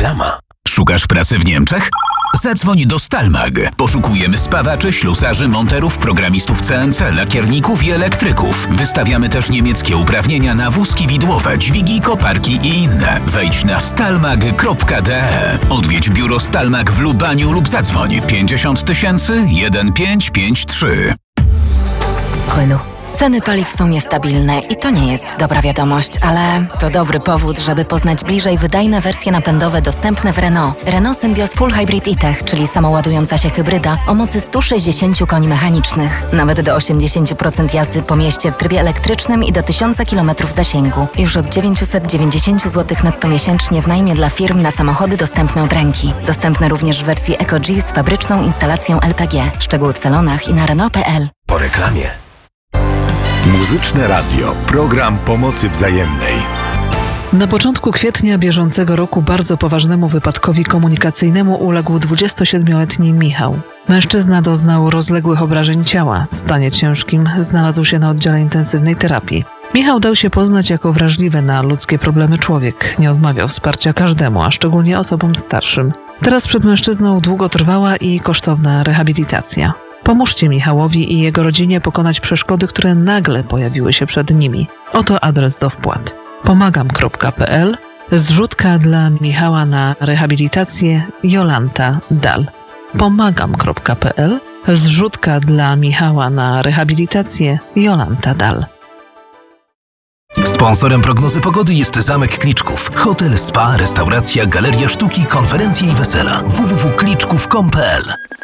Reklama. Szukasz pracy w Niemczech? Zadzwoń do Stalmag. Poszukujemy spawaczy, ślusarzy, monterów, programistów CNC, lakierników i elektryków. Wystawiamy też niemieckie uprawnienia na wózki widłowe, dźwigi, koparki i inne. Wejdź na stalmag.de. Odwiedź biuro Stalmag w Lubaniu lub zadzwoń 50 000 1553. Renault. Ceny paliw są niestabilne i to nie jest dobra wiadomość, ale to dobry powód, żeby poznać bliżej wydajne wersje napędowe dostępne w Renault. Renault Symbioz Full Hybrid e-Tech, czyli samoładująca się hybryda o mocy 160 koni mechanicznych. Nawet do 80% jazdy po mieście w trybie elektrycznym i do 1000 km zasięgu. Już od 990 zł netto miesięcznie w najmie dla firm na samochody dostępne od ręki. Dostępne również w wersji Eco-G z fabryczną instalacją LPG. Szczegóły w salonach i na Renault.pl. Po reklamie. Muzyczne Radio. Program pomocy wzajemnej. Na początku kwietnia bieżącego roku bardzo poważnemu wypadkowi komunikacyjnemu uległ 27-letni Michał. Mężczyzna doznał rozległych obrażeń ciała. W stanie ciężkim znalazł się na oddziale intensywnej terapii. Michał dał się poznać jako wrażliwy na ludzkie problemy człowiek. Nie odmawiał wsparcia każdemu, a szczególnie osobom starszym. Teraz przed mężczyzną długotrwała i kosztowna rehabilitacja. Pomóżcie Michałowi i jego rodzinie pokonać przeszkody, które nagle pojawiły się przed nimi. Oto adres do wpłat. pomagam.pl, zrzutka dla Michała na rehabilitację Jolanta Dal. pomagam.pl, zrzutka dla Michała na rehabilitację Jolanta Dal. Sponsorem prognozy pogody jest Zamek Kliczków. Hotel, spa, restauracja, galeria sztuki, konferencje i wesela. www.kliczków.com.pl.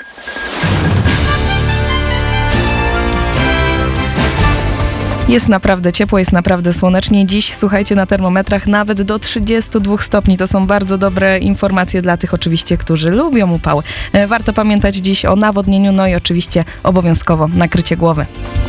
Jest naprawdę ciepło, jest naprawdę słonecznie. Dziś, słuchajcie, na termometrach nawet do 32 stopni. To są bardzo dobre informacje dla tych oczywiście, którzy lubią upały. Warto pamiętać dziś o nawodnieniu, no i oczywiście obowiązkowo nakrycie głowy.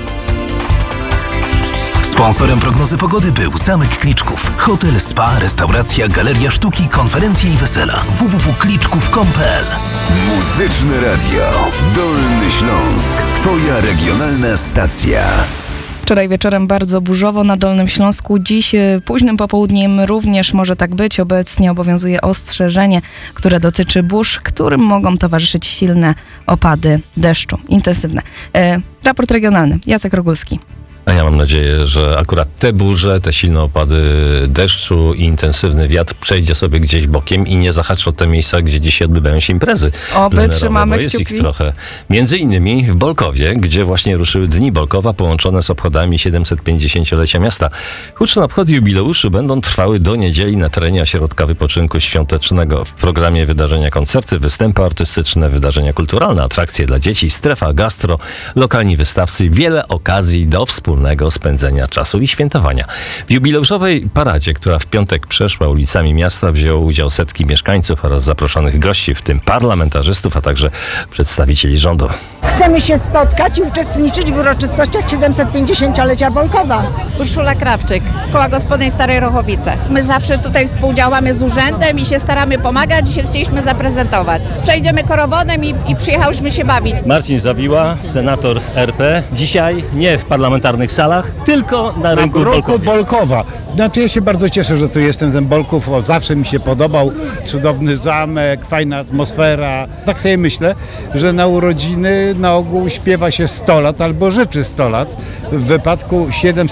Sponsorem prognozy pogody był Zamek Kliczków. Hotel, spa, restauracja, galeria sztuki, konferencje i wesela. www.kliczków.com.pl. Muzyczne Radio. Dolny Śląsk. Twoja regionalna stacja. Wczoraj wieczorem bardzo burzowo na Dolnym Śląsku. Dziś późnym popołudniem również może tak być. Obecnie obowiązuje ostrzeżenie, które dotyczy burz, którym mogą towarzyszyć silne opady deszczu. Intensywne. Raport regionalny. Jacek Rogulski. A ja mam nadzieję, że akurat te burze, te silne opady deszczu i intensywny wiatr przejdzie sobie gdzieś bokiem i nie zahaczy o te miejsca, gdzie dzisiaj odbywają się imprezy. Oby, trzymamy jest kciuki. Ich trochę. Między innymi w Bolkowie, gdzie właśnie ruszyły Dni Bolkowa połączone z obchodami 750-lecia miasta. Huczne obchody jubileuszu będą trwały do niedzieli na terenie ośrodka wypoczynku świątecznego. W programie wydarzenia koncerty, występy artystyczne, wydarzenia kulturalne, atrakcje dla dzieci, strefa gastro, lokalni wystawcy, wiele okazji do wspólnego spędzenia czasu i świętowania. W jubileuszowej paradzie, która w piątek przeszła ulicami miasta, wzięło udział setki mieszkańców oraz zaproszonych gości, w tym parlamentarzystów, a także przedstawicieli rządu. Chcemy się spotkać i uczestniczyć w uroczystościach 750-lecia Bolkowa. Urszula Krawczyk, Koła Gospodyń Starej Rochowice. My zawsze tutaj współdziałamy z urzędem i się staramy pomagać i się chcieliśmy zaprezentować. Przejdziemy korowodem i przyjechałyśmy się bawić. Marcin Zawiła, senator RP. Dzisiaj nie w parlamentarnych salach, tylko na rynku Bolkowa. Znaczy ja się bardzo cieszę, że tu jestem, ten Bolków zawsze mi się podobał. Cudowny zamek, fajna atmosfera. Tak sobie myślę, że na urodziny na ogół śpiewa się 100 lat albo życzy 100 lat. W wypadku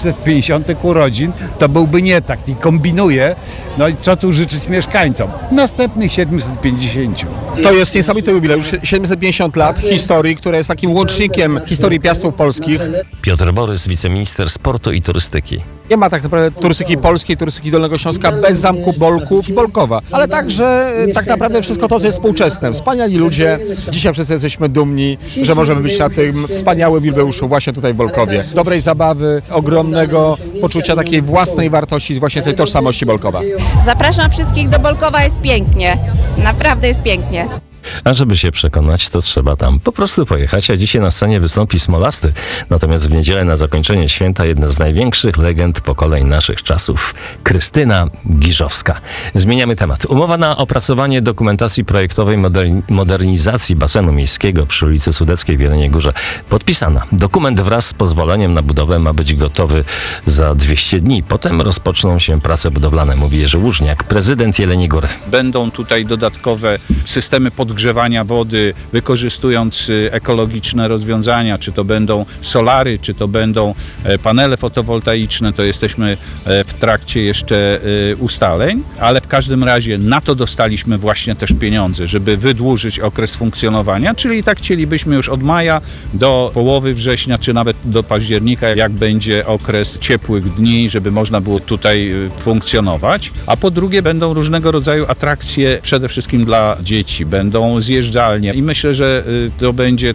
750 urodzin to byłby nie tak i kombinuję. No i co tu życzyć mieszkańcom? Następnych 750. To jest niesamowity jubileusz, 750 lat historii, która jest takim łącznikiem historii Piastów Polskich. Piotr Borys, wiceminister sportu i turystyki. Nie ma tak naprawdę turystyki polskiej, turystyki Dolnego Śląska bez Zamku Bolków i Bolkowa. Ale także tak naprawdę wszystko to, co jest współczesne. Wspaniali ludzie. Dzisiaj wszyscy jesteśmy dumni, że możemy być na tym wspaniałym jubileuszu właśnie tutaj w Bolkowie. Dobrej zabawy, ogromnego poczucia takiej własnej wartości, właśnie tej tożsamości Bolkowa. Zapraszam wszystkich do Bolkowa, jest pięknie. Naprawdę jest pięknie. A żeby się przekonać, to trzeba tam po prostu pojechać, a dzisiaj na scenie wystąpi Smolasty. Natomiast w niedzielę na zakończenie święta jedna z największych legend pokoleń naszych czasów, Krystyna Giżowska. Zmieniamy temat. Umowa na opracowanie dokumentacji projektowej modernizacji basenu miejskiego przy ulicy Sudeckiej w Jeleniej Górze podpisana. Dokument wraz z pozwoleniem na budowę ma być gotowy za 200 dni. Potem rozpoczną się prace budowlane, mówi Jerzy Łużniak, prezydent Jeleniej Góry. Będą tutaj dodatkowe systemy podgrzewania wody, wykorzystując ekologiczne rozwiązania, czy to będą solary, czy to będą panele fotowoltaiczne, to jesteśmy w trakcie jeszcze ustaleń, ale w każdym razie na to dostaliśmy właśnie też pieniądze, żeby wydłużyć okres funkcjonowania, czyli tak chcielibyśmy już od maja do połowy września, czy nawet do października, jak będzie okres ciepłych dni, żeby można było tutaj funkcjonować. A po drugie będą różnego rodzaju atrakcje, przede wszystkim dla dzieci, będą zjeżdżalnie i myślę, że to będzie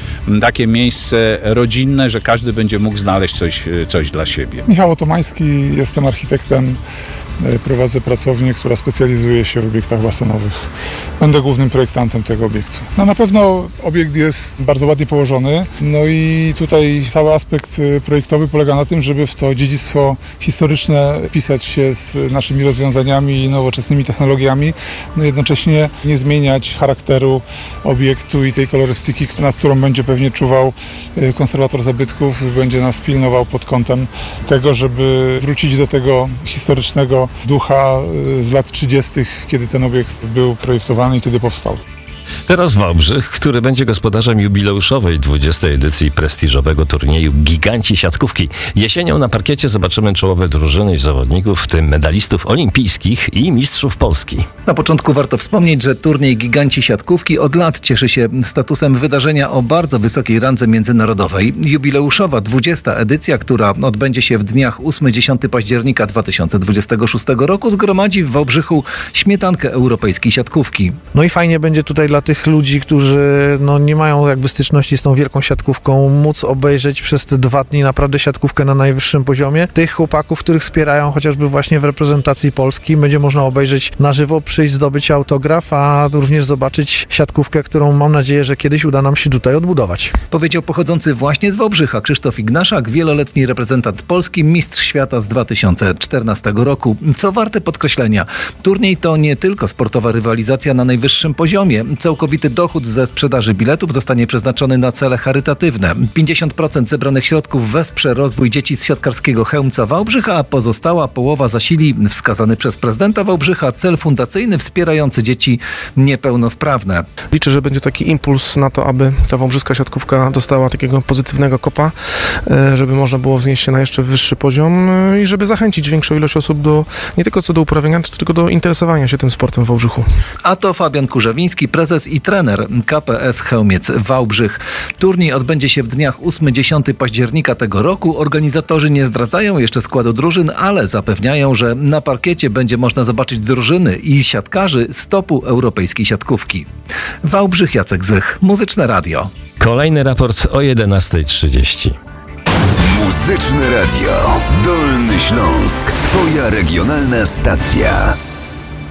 takie miejsce rodzinne, że każdy będzie mógł znaleźć coś dla siebie. Michał Otomański, jestem architektem, prowadzę pracownię, która specjalizuje się w obiektach basenowych. Będę głównym projektantem tego obiektu. No na pewno obiekt jest bardzo ładnie położony, no i tutaj cały aspekt projektowy polega na tym, żeby w to dziedzictwo historyczne wpisać się z naszymi rozwiązaniami i nowoczesnymi technologiami, no jednocześnie nie zmieniać charakteru obiektu i tej kolorystyki, nad którą będzie pewnie czuwał konserwator zabytków, będzie nas pilnował pod kątem tego, żeby wrócić do tego historycznego ducha z lat 30., kiedy ten obiekt był projektowany i kiedy powstał. Teraz Wałbrzych, który będzie gospodarzem jubileuszowej 20. edycji prestiżowego turnieju Giganci Siatkówki. Jesienią na parkiecie zobaczymy czołowe drużyny i zawodników, w tym medalistów olimpijskich i mistrzów Polski. Na początku warto wspomnieć, że turniej Giganci Siatkówki od lat cieszy się statusem wydarzenia o bardzo wysokiej randze międzynarodowej. Jubileuszowa 20. edycja, która odbędzie się w dniach 8-10 października 2026 roku, zgromadzi w Wałbrzychu śmietankę europejskiej siatkówki. No i fajnie będzie tutaj dla tych ludzi, którzy nie mają jakby styczności z tą wielką siatkówką, móc obejrzeć przez te 2 dni naprawdę siatkówkę na najwyższym poziomie. Tych chłopaków, których wspierają chociażby właśnie w reprezentacji Polski, będzie można obejrzeć na żywo, przyjść, zdobyć autograf, a również zobaczyć siatkówkę, którą mam nadzieję, że kiedyś uda nam się tutaj odbudować. Powiedział pochodzący właśnie z Wałbrzycha Krzysztof Ignaszak, wieloletni reprezentant Polski, mistrz świata z 2014 roku. Co warte podkreślenia, turniej to nie tylko sportowa rywalizacja na najwyższym poziomie. Całkowity dochód ze sprzedaży biletów zostanie przeznaczony na cele charytatywne. 50% zebranych środków wesprze rozwój dzieci z siatkarskiego Chełmca Wałbrzych, a pozostała połowa zasili wskazany przez prezydenta Wałbrzycha cel fundacyjny wspierający dzieci niepełnosprawne. Liczę, że będzie taki impuls na to, aby ta wałbrzyska siatkówka dostała takiego pozytywnego kopa, żeby można było wznieść się na jeszcze wyższy poziom i żeby zachęcić większą ilość osób nie tylko co do uprawiania, tylko do interesowania się tym sportem w Wałbrzychu. A to Fabian Kurzawiński, prezes i trener KPS Chełmiec Wałbrzych. Turniej odbędzie się w dniach 8-10 października tego roku. Organizatorzy nie zdradzają jeszcze składu drużyn, ale zapewniają, że na parkiecie będzie można zobaczyć drużyny i siatkarzy z topu europejskiej siatkówki. Wałbrzych, Jacek Zych, Muzyczne Radio. Kolejny raport o 11:30. Muzyczne Radio. Dolny Śląsk. Twoja regionalna stacja.